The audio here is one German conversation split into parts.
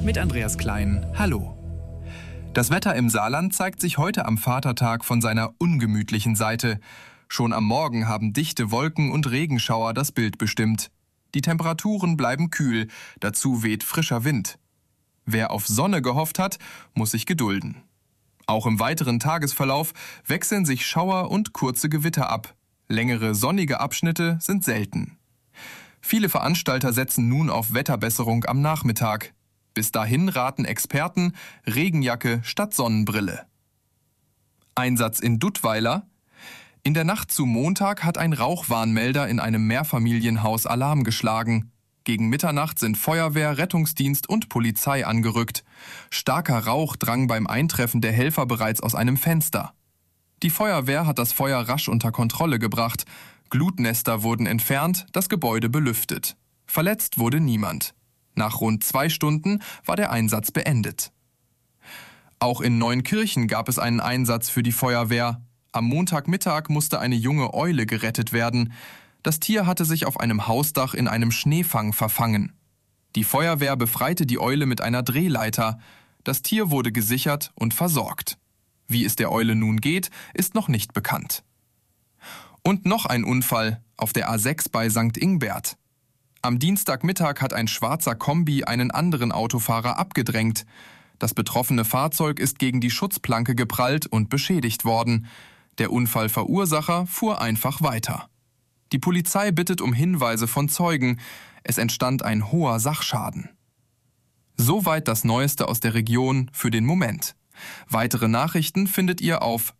mit Andreas Klein. Hallo. Das Wetter im Saarland zeigt sich heute am Vatertag von seiner ungemütlichen Seite. Schon am Morgen haben dichte Wolken und Regenschauer das Bild bestimmt. Die Temperaturen bleiben kühl, dazu weht frischer Wind. Wer auf Sonne gehofft hat, muss sich gedulden. Auch im weiteren Tagesverlauf wechseln sich Schauer und kurze Gewitter ab. Längere sonnige Abschnitte sind selten. Viele Veranstalter setzen nun auf Wetterbesserung am Nachmittag. Bis dahin raten Experten Regenjacke statt Sonnenbrille. Einsatz in Duttweiler. In der Nacht zu Montag hat ein Rauchwarnmelder in einem Mehrfamilienhaus Alarm geschlagen. Gegen Mitternacht sind Feuerwehr, Rettungsdienst und Polizei angerückt. Starker Rauch drang beim Eintreffen der Helfer bereits aus einem Fenster. Die Feuerwehr hat das Feuer rasch unter Kontrolle gebracht. Glutnester wurden entfernt, das Gebäude belüftet. Verletzt wurde niemand. Nach rund 2 Stunden war der Einsatz beendet. Auch in Neunkirchen gab es einen Einsatz für die Feuerwehr. Am Montagmittag musste eine junge Eule gerettet werden. Das Tier hatte sich auf einem Hausdach in einem Schneefang verfangen. Die Feuerwehr befreite die Eule mit einer Drehleiter. Das Tier wurde gesichert und versorgt. Wie es der Eule nun geht, ist noch nicht bekannt. Und noch ein Unfall auf der A6 bei St. Ingbert. Am Dienstagmittag hat ein schwarzer Kombi einen anderen Autofahrer abgedrängt. Das betroffene Fahrzeug ist gegen die Schutzplanke geprallt und beschädigt worden. Der Unfallverursacher fuhr einfach weiter. Die Polizei bittet um Hinweise von Zeugen. Es entstand ein hoher Sachschaden. Soweit das Neueste aus der Region für den Moment. Weitere Nachrichten findet ihr auf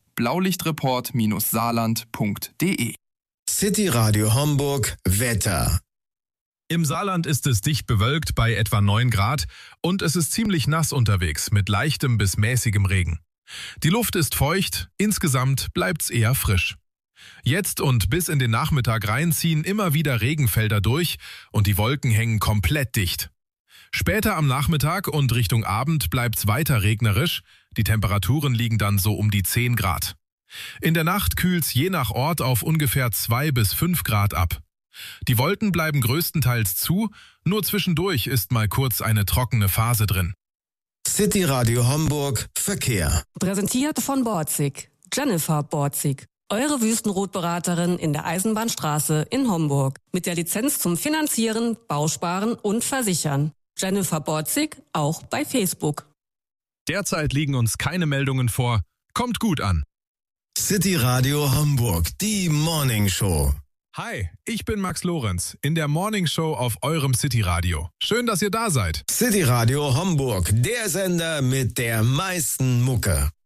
blaulichtreport-saarland.de. City Radio Homburg Wetter. Im Saarland ist es dicht bewölkt bei etwa 9 Grad und es ist ziemlich nass unterwegs mit leichtem bis mäßigem Regen. Die Luft ist feucht, insgesamt bleibt's eher frisch. Jetzt und bis in den Nachmittag rein ziehen immer wieder Regenfelder durch und die Wolken hängen komplett dicht. Später am Nachmittag und Richtung Abend bleibt's weiter regnerisch, die Temperaturen liegen dann so um die 10 Grad. In der Nacht kühlt's je nach Ort auf ungefähr 2 bis 5 Grad ab. Die Wolken bleiben größtenteils zu, nur zwischendurch ist mal kurz eine trockene Phase drin. City Radio Homburg Verkehr. Präsentiert von Borzig. Jennifer Borzig. Eure Wüstenrotberaterin in der Eisenbahnstraße in Homburg. Mit der Lizenz zum Finanzieren, Bausparen und Versichern. Jennifer Borzig, auch bei Facebook. Derzeit liegen uns keine Meldungen vor. Kommt gut an. City Radio Homburg, die Morning Show. Hi, ich bin Max Lorenz in der Morning Show auf eurem City Radio. Schön, dass ihr da seid. City Radio Homburg, der Sender mit der meisten Mucke.